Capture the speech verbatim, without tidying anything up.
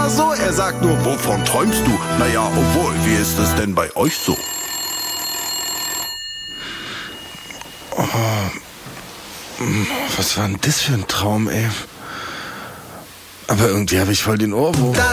einfach so. Er sagt nur, wovon träumst du? Naja, obwohl, wie ist es denn bei euch so? Oh, was war denn das für ein Traum, ey? Aber irgendwie habe ich voll den Ohrwurm.